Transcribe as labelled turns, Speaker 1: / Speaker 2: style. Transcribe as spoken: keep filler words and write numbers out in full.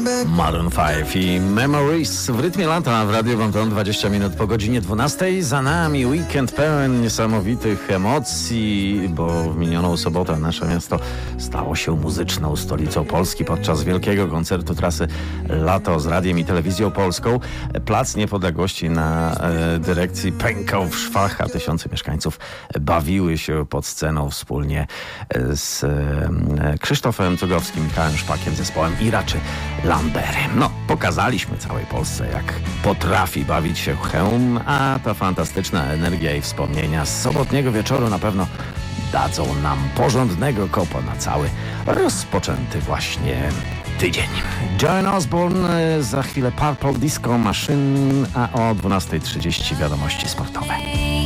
Speaker 1: Maroon pięć i Memories w rytmie lata w Radiu Bonton, dwadzieścia minut po godzinie dwunastej. Za nami weekend pełen niesamowitych emocji, bo w minioną sobotę nasze miasto stało się muzyczną stolicą Polski podczas wielkiego koncertu trasy Lato z Radiem i Telewizją Polską. Plac Niepodległości na e, dyrekcji pękał w szwach, a tysiące mieszkańców bawiły się pod sceną wspólnie z e, Krzysztofem Cugowskim, Michałem Szpakiem, zespołem i raczy Lamberem. No, pokazaliśmy całej Polsce, jak potrafi bawić się hełm, a ta fantastyczna energia i wspomnienia z sobotniego wieczoru na pewno dadzą nam porządnego kopa na cały rozpoczęty właśnie tydzień. Joan Osborne, za chwilę Purple Disco Machine, a o dwunasta trzydzieści wiadomości sportowe.